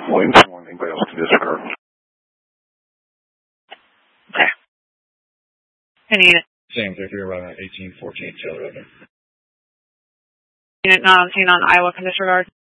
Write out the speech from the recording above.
We'll inform anybody else to disregard. Okay. Any unit? Same, they're around 1814 Taylor Avenue. Unit 19 on Iowa can disregard.